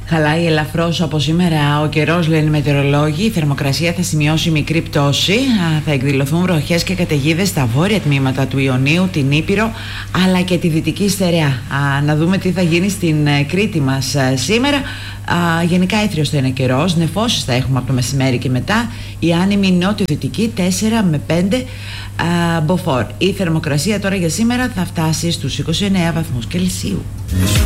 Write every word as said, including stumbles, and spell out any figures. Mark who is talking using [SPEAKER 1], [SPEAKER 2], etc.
[SPEAKER 1] Χαλάει ελαφρώς από σήμερα ο καιρός, λένε οι μετεωρολόγοι. Η θερμοκρασία θα σημειώσει μικρή πτώση. Θα εκδηλωθούν βροχές και καταιγίδες στα βόρεια τμήματα του Ιωνίου, την Ήπειρο αλλά και τη Δυτική Στερεά. Να δούμε τι θα γίνει στην Κρήτη μας σήμερα. Γενικά έθριος θα είναι καιρός, νεφώσεις θα έχουμε από το μεσημέρι και μετά. Η άνεμη νότιο-δυτική τέσσερα με πέντε μποφόρ. Η θερμοκρασία τώρα για σήμερα θα φτάσει στους είκοσι εννέα βαθμούς Κελσίου.